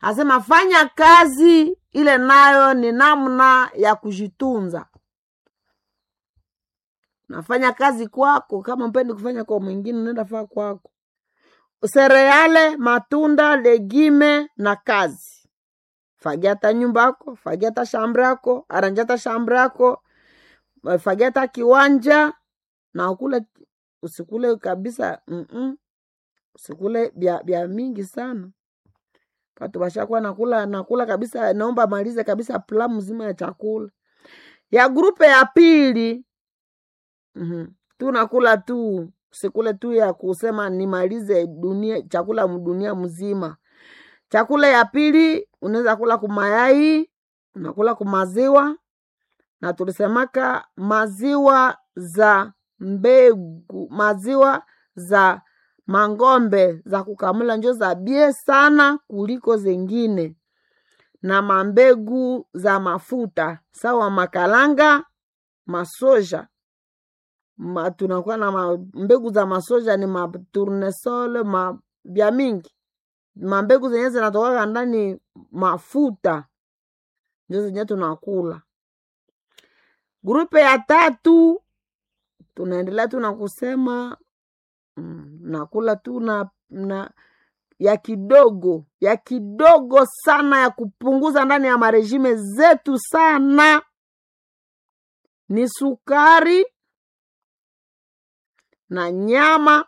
Asema fanya kazi ile nayo ni namna ya kujitunza. Nafanya kazi kwako, kama mpendi kufanya kwa mwingine nenda fanya kwako. Sereale, matunda, legime na kazi. Fagiata nyumba yako, fagiata shamba yako, aranjata shamba yako, fagiata kiwanja na ukule, usikule kabisa, usikule bia mingi sana. Watu washakuwa nakula kabisa, naomba malize kabisa plamu mzima ya chakula. Ya grupe ya pili, tunakula tu, usikule tu ya kusema nimalize dunia chakula dunia mzima. Chakula ya pili unaweza kula kumayai, unakula kumaziwa, na tulisemaka maziwa za mbegu, maziwa za mangombe za kukamula njo za bie sana kuliko zengine, na mambegu za mafuta sawa makalanga, masoja. Tunakuwa na mbegu za masoja ni tournesol, bia mingi. Mambegu zenye zinatoka ndani mafuta ndio zenye tunakula. Grupe ya tatu tunaendelea tu na kusema nakula tu na ya kidogo sana ya kupunguza ndani ya marejime zetu sana ni sukari na nyama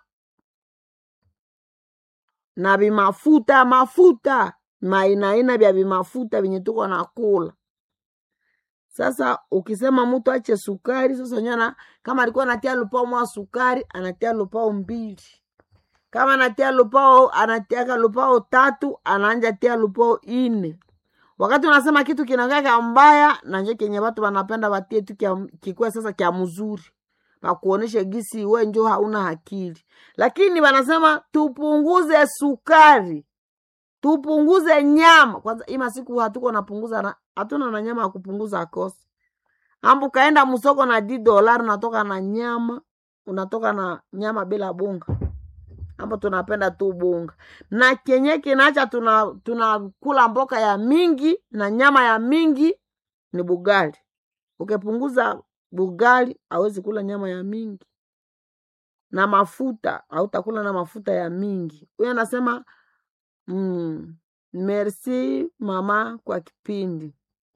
na mafuta maina bia bimafuta binye tuko nakula. Sasa ukisema mtu ache sukari, sasa nyana kama alikuwa anatia lupao mwa sukari, anatia lupao 2. Kama anatia lupao 3, anaanja tia lupao 4. Wakati unasema kitu kinangaka mbaya, na nje kenye watu wanapenda watie tu kikuwe sasa kia mzuri. Bakuoneshe gisi wewe njo hauna akili. Lakini wanasema tupunguze sukari, tupunguze nyama. Kwanza ima siku hatuko napunguza, hatuna na nyama ya kupunguza kosa. Ambu kaenda musoko na $10 unatoka na nyama, unatoka na nyama bila bunga. Ambu tunapenda tu bunga. Na kenye kinacha tunakula mboka ya mingi na nyama ya mingi ni bugali. Ukipunguza bugali hauwezi kula nyama ya mingi. Na mafuta, hautakula na mafuta ya mingi. Huyo anasema merci mama kwa kipindi.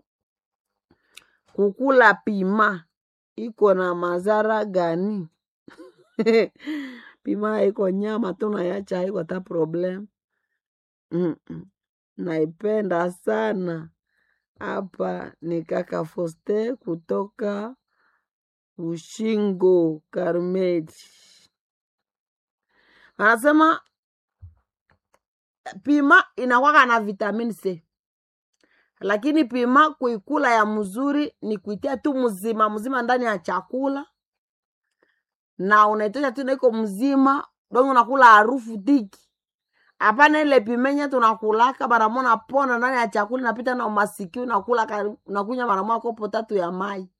Kukula pima iko na madhara gani? Pima iko nyama tunayacha, iko ta problem. Naipenda sana. Hapa ni kaka Foste kutoka Ushingo Karmeti. Anasema pima inakuwa na vitamin C. Lakini pima kuikula ya mzuri ni kuitia tu mzima ndani ya chakula. Na unaitosha tu iko mzima, dongo unakula harufu diki. Hapana ile pimenya tunakulaka baramona pona ndani ya chakula napita na umasiki unakula unakunya mara moja kopo 3 ya mai.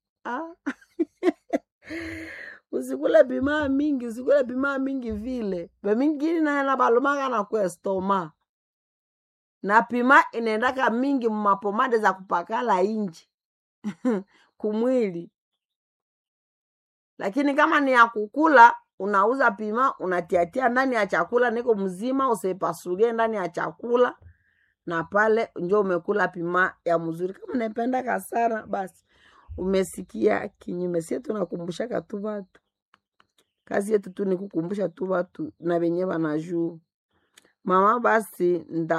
Usikule pima mingi, usikule pima mingi vile. Mingi na balomaka na kwa stoma. Na pima inaendaka mingi mmapomade za kupakala inji kumwili. Lakini kama ni ya kukula, unauza pima, unatiatia ndani ya chakula niko mzima, usipasulie ndani ya chakula, na pale njo umekula pima ya mzuri. Kama unapenda kasara, basi umesikia kinyume. Sisi tunakumbushaka tu watu. Kazi yetu tu ni kukumbusha tu watu na wenye wanajua. Mama basi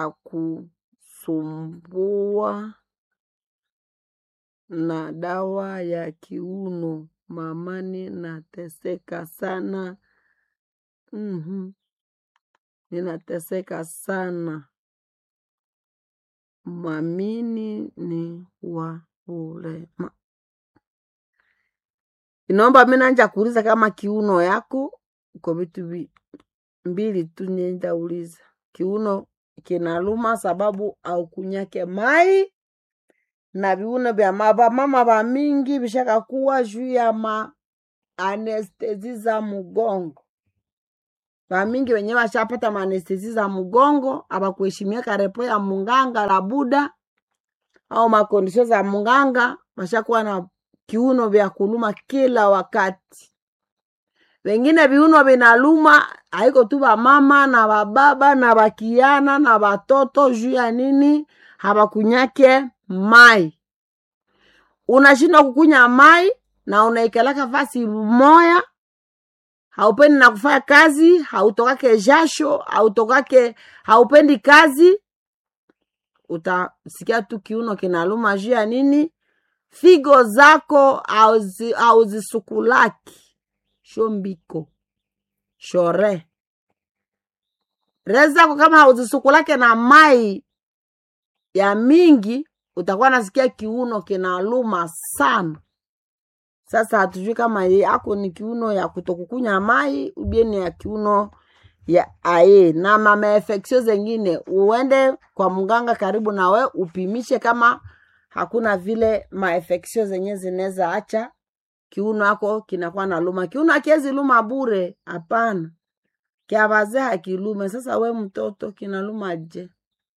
ndakusumbua na dawa ya kiuno. Mamani nateseka sana. Ninateseka sana. Mamini ni wa ulema. Inaomba mimi nanja kuuliza kama kiuno yako uko vitu mbili tu nenda uliza. Kiuno kinaluma sababu au kunyake mai na viuno vya mama ba mingi bishaka kuwa juu ya anesteziza mugongo. Bamingi wenyewe washapata manestesi za mgongo, abakuheshimia karepo ya munganga la Buda au makondisho za munganga, washakuwa na kiuno vya kuluma kila wakati. Wengine viuno vinaluma haiko tu ba mama na bababa na bakiana na batoto juu ya nini? Habakunyake mai. Unashindwa kukunya mai na unaikalaka fasi moya, haupendi na kufanya kazi, hautokake jasho, haupendi kazi, utasikia tu kiuno kinaluma juu ya nini? Figo zako hauzisukulaki. Shombiko. Shore. Reza kwa kama hauzisukulake na mai ya mingi, utakuwa nasikia kiuno kinaluma sana. Sasa hatujui kama yako ni kiuno ya kutokukunya mai, ubieni ya kiuno ya ae. Na mama infection zengine, uende kwa mganga karibu na we, upimishe kama hakuna vile ma-infection zenye zineza acha kiuno yako kinakuwa na luma. Kiuno hakiwezi luma bure, hapana. Kia wazee hakilume. Sasa we mtoto kinaluma je?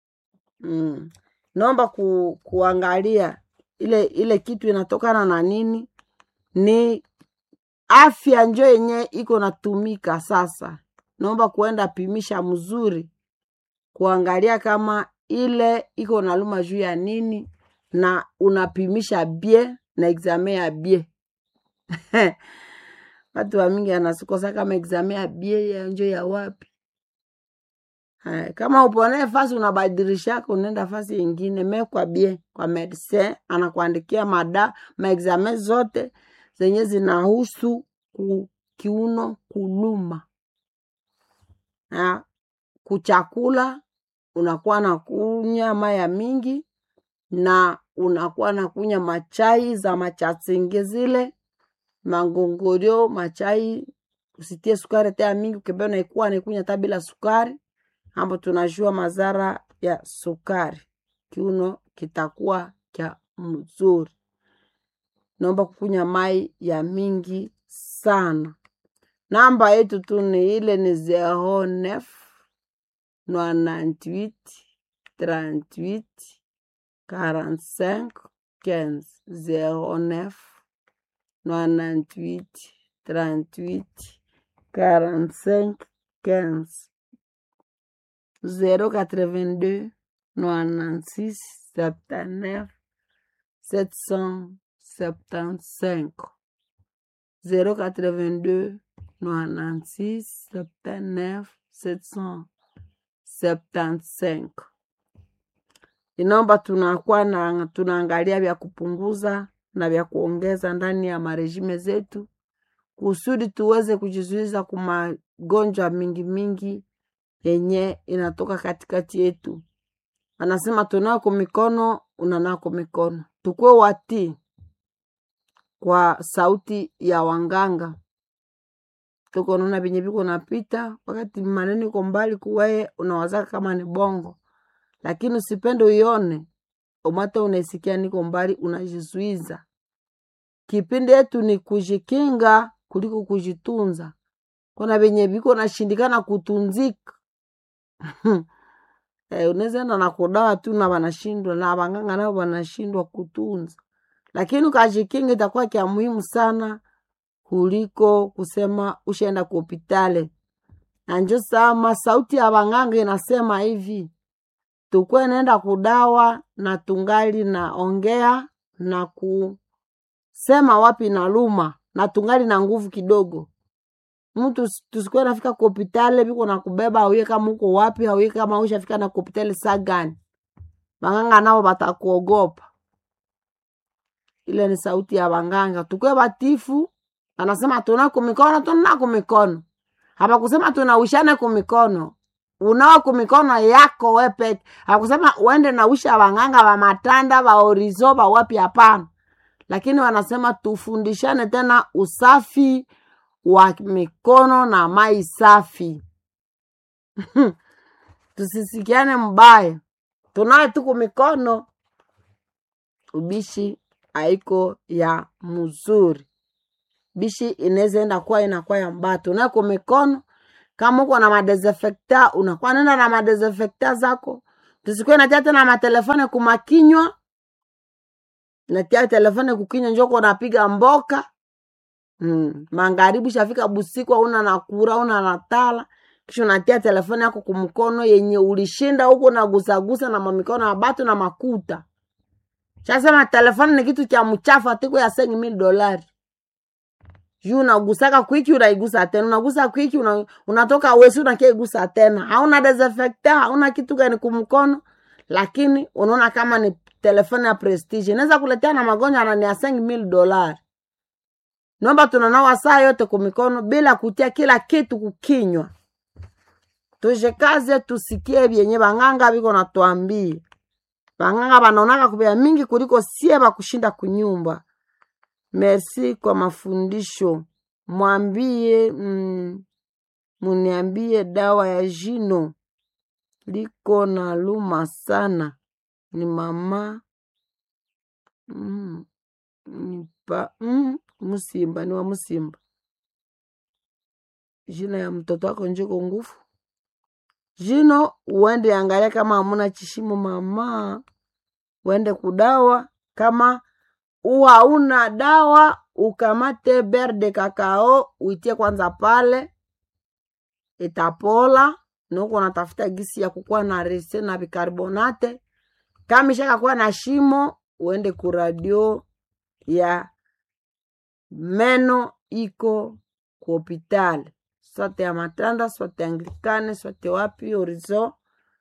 Naomba kuangalia ile kitu inatokana na nini? Ni afya njo yenye iko natumika sasa. Naomba kuenda pimisha mzuri, kuangalia kama ile iko naluma juu ya nini, na unapimisha bie na examen ya bie. Watu wa mingi anasikosa kama examen ya bie ya njo ya wapi. Kama upone fasi unabadilisha unaenda fasi nyingine, mekwa bie kwa medecin anakuandikia ma examen zote zenye zinahusu kiuno kuluma. Kuchakula unakuwa na kunya maya mingi, na unakuwa na kunya machai za machatsinge zile, mangongorio, machai, usitie sukari tea mingi, ukebe unaikuwa naikunya tabila sukari, ambo tunajua madhara ya sukari. Kiuno kitakuwa kia mzuri. Naomba kukunya mai ya mingi sana. Namba yetu tu ni ile ni 09 98 38 45 15 09 98 38 45 15 082 96 79 775 082 96 79 775. Inaomba tunaangalia vya kupunguza na vya kuongeza ndani ya marejime zetu, kusudi tuweze kujizuiza kwa magonjwa mingi yenye inatoka katikati yetu. Anasema tunako mikono, unanako mikono. Tukue wati kwa sauti ya wanganga. Tuko nuna binye biko napita, wakati maneni kwa mbali kuwae unawazaka kama ni bongo. Lakini usipende uione, umata unaisikia niko mbali, unajizuiza. Kipindi yetu ni kujikinga kuliko kujitunza. Kuna binye biko nashindikana kutunzika. Unaweza enda na kudawa tu na wanashindwa, na wanganga nao wanashindwa kutunza. Lakini ukajikinga itakuwa kia muhimu sana kuliko kusema ushaenda kwa hospitali. Na njo sama sauti ya wanganga inasema hivi, tukue nenda kudawa na tungali na ongea na kusema wapi na luma, na tungali na nguvu kidogo. Mtu tusikue nafika kwa hospitali biko na kubeba hauye kama uko wapi, hauye kama ushafika na kwa hospitali saa gani. Wanganga nao batakuogopa. Ile ni sauti ya wanganga. Tukue batifu, anasema tunako mikono. Hapa kusema tunawishana kwa mikono. Unawa kwa mikono yako wepe. Hapa kusema uende na wisha wanganga wa matanda, wa orizo, wa wapi hapana. Lakini wanasema tufundishane tena usafi wa mikono na mai safi. Tusisikiane mbaya. Tunawe tuku mikono, ubishi haiko ya mzuri. Bishi inaweza enda kwa inakuwa ya mbaya. Tunawe kwa mikono Kama uko na madesinfectant unakuwa nenda na madesinfectant zako. Tusikuwe natia tena matelefone kumakinywa. Natia telefone kukinywa njoko unapiga mboka. Magharibi shafika busiku una nakura una natala. Kisha unatia telefone yako kumkono yenye ulishinda huko na gusa na mamikono ya batu na makuta. Chasema telefone ni kitu cha mchafu atiko ya $5,000. Juu unagusaka kwiki unaigusa tena, unagusa kwiki unatoka wesi unakeigusa tena. Hauna desinfectant, hauna kitu gani kumkono, lakini unaona kama ni telefone ya prestige. Inaweza kuletea na magonjwa na ni ya $5,000. Naomba tunanawa saa yote kumikono bila kutia kila kitu kukinywa. Tujekaze tusikie vyenye banganga biko natuambia. Banganga banaonaka kubea mingi kuliko sie bakushinda kunyumba. Merci kwa mafundisho. Muniambie dawa ya jino liko na luma sana. Ni mama Musimba, ni wa Musimba. Jino ya mtoto wako njiko ngufu. Jino uende angalia kama hamuna chishimo mama. Uende kudawa kama hauna dawa, ukamate beurre de cacao, uitie kwanza pale, itapola, nuko natafuta gisi ya kukua na rese na bicarbonate. Kama ishaka kuwa na shimo, uende kuradio ya meno iko kwa hospitali. Sote ya Matanda, sote Anglikane, sote wapi Orizo,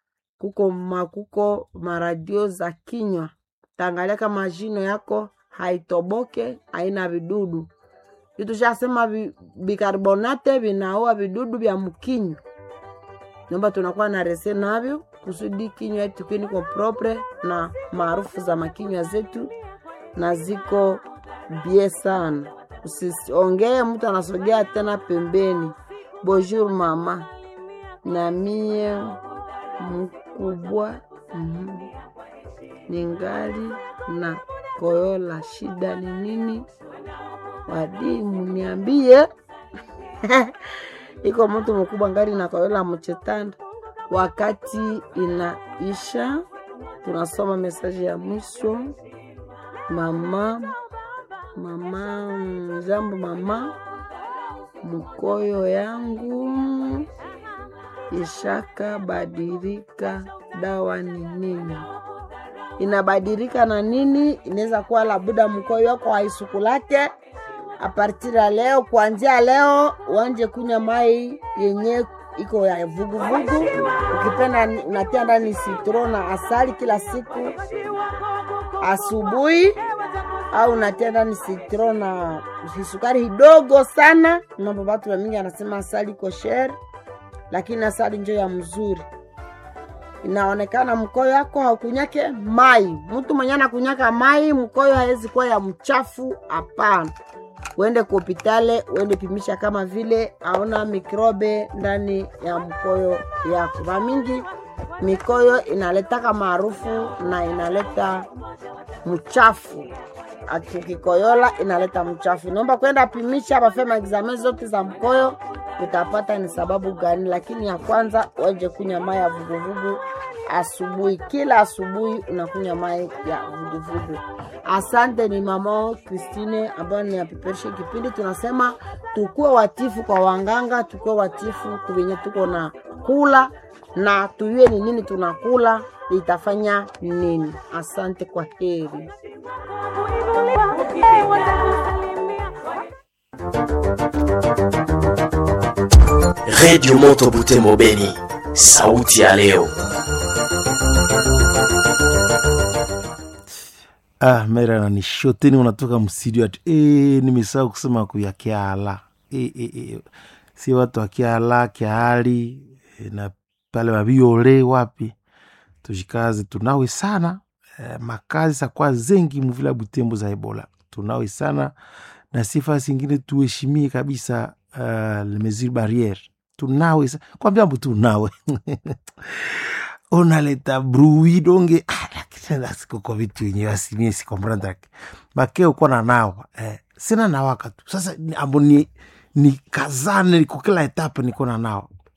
kuko maradio za kinywa. Tangalia kama jino yako haitoboke, haina vidudu. Tushasema bicarbonate vinaua vidudu vya mkinywa. Naomba tunakuwa na rese navyo kusudi kinywa yetu kini kwa propre na maarufu za makinywa zetu na ziko bie sana. Usiongee mtu anasogea tena pembeni. Bonjour mama. Na mie mkubwa ningali na koyola, shida ni nini? Wadimu niambie. Iko mtu mkubwa ngali na koyola mchetanda. Wakati inaisha, tunasoma mesaje ya mwisho. Mama, jambo mama, mkoyo yangu ishaka badilika, dawa ni nini? Inabadilika na nini? Inaweza kuwa labuda mkoyo wako haisukulake. Apartira leo, kuanzia leo uanje kunywa mai yenye iko ya vuguvugu. Ukipenda unatia ndani citron na asali kila siku asubuhi, au unatia ndani citron na sukari kidogo sana. Mambo watu wengi anasema asali kosher, lakini asali ndio ya mzuri. Inaonekana mkoyo wako haukunyake mai. Mtu mwenye anakunyaka mai mkoyo hawezi kuwa ya mchafu, hapana. Uende kwa hospitali, uende pimisha kama vile hauna mikrobe ndani ya mkoyo yako. Mara mingi mikoyo inaleta kama harufu na inaleta mchafu. Akikoyola inaleta mchafu. Naomba kwenda pimisha bafema examen zote za mkoyo, utapata ni sababu gani. Lakini ya kwanza waje kunywa mai ya vuguvugu asubuhi. Kila asubuhi unakunywa mai ya vuguvugu. Asante, ni mama Christine ambaye ni apiperishe kipindi. Tunasema tukue watifu kwa wanganga, tukue watifu kubenye tuko na kula, na tuyue ni nini tunakula itafanya nini. Asante, kwa heri. Radio Moto Butembo Beni, sauti ya leo. Mera na nishoteni unatoka msidio ati nimesahau kusema kuya Kiala. Si watu wa Kiala, Kiali na pale wabiole wapi. Tujikaze, tunawe sana. Makazi sa kwa zengi mvila Butembo za Ebola. Tunawe sana. Na sifa zingine tuheshimie kabisa les mesures barrières. Tunawe sana. Kwa mbiambu tunawe. Unaleta brui donge. Lakini siko kwa vitu yenye wasimie si comprendre. Makeo kwa na nawa. Sina nawaka tu. Sasa ambo ni kazane ni kukila etape niko na nawa.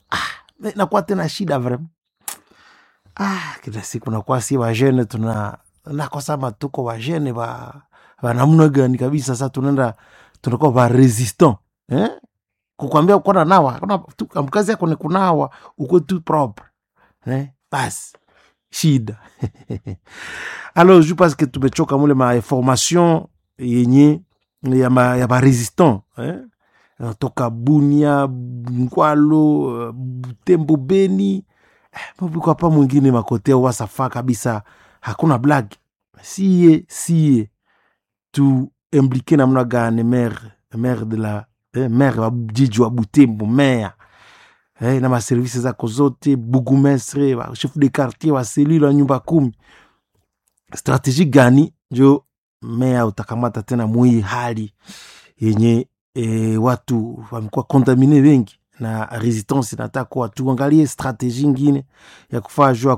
nakuwa tena shida vraiment. Kila siku nakuwa si wajene nakosa matuko wajene wa namna gani kabisa. Sasa tunakuwa wa resistant kukwambia uko na nawa kuna mkazi yako ni kunawa uko tu propre bas shida. Alors je pense que tumechoka mule ma information yenye ya ba resistant toka Bunia, Ngwalo, Butembo, Beni, kwa pa mwingine makote wasafa kabisa, hakuna blague. Sie tu impliqué namna gani maire de la maire wa jiji wa Butembo, maire na ma services zako zote, bourgmestre, chef de quartier wa cellule wa nyumba 10, strategie gani njo maire utakamata tena mui hali yenye watu wamekuwa contamine wengi na resistance inataka kwa tuangalie strategie nyingine ya kufaa jua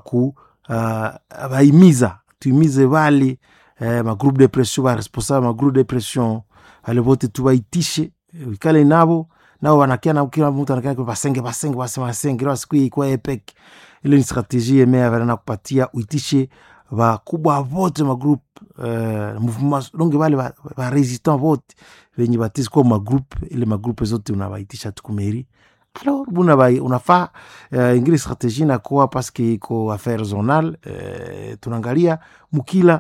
tuimize wale ma groupe de pression wa responsable ma groupe de pression wale wote tuwaitishe wikale nabo wanakia na kila mtu anakia kwa basenge leo siku hii kwa epic. Ile ni strategie yemea na kupatia uitishe wakubwa wote ma groupe mouvement donc wale ba resistant vote wenye batisi kwa ma groupe, ile ma groupe zote unawaitisha tukumeri. Alors unafaa ingine strategie na kwa parce que iko affaire zonale tunaangalia mukila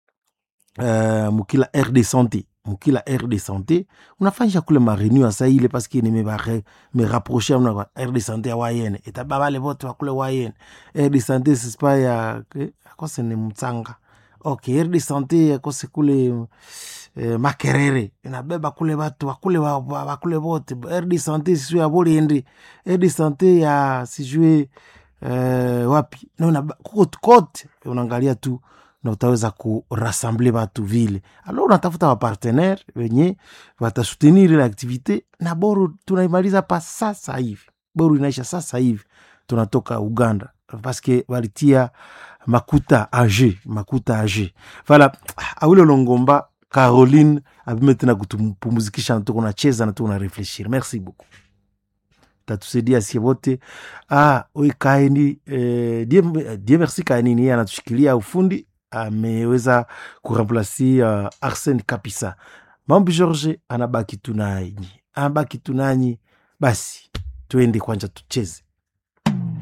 aire de santé, mukila aire de santé unafanya kule ma reunion sa ile parce que ni me rapprocher na aire de santé ya Wayene etabale vote wa kule Wayene. Aire de santé c'est pas ya kwa ni Mtsanga. Okay, aire de santé ya kwa kule Makerere inabeba kule watu wakule wote. Aire de santé sijue ya Bolende, aire de santé ya sijue wapi na kote unaangalia tu na utaweza kurassembler watu vile. Alors unatafuta wa partenaire wenye watasoutenir ile activité na boru tunaimaliza pa sasa hivi. Boru inaisha sasa hivi. Tunatoka Uganda parce que walitia makuta age. Voilà, awilo Longomba Caroline abimetena kutupumzikisha na tuko nacheza na tuko na réfléchir. Merci beaucoup. Tatusaidia si wote. Oi Kaini die merci Kaini ni anatushikilia ufundi, ameweza kuremplacer Arsène Kapisa. Mambi George anabaki tunanyi. Basi tuende kwanza tucheze.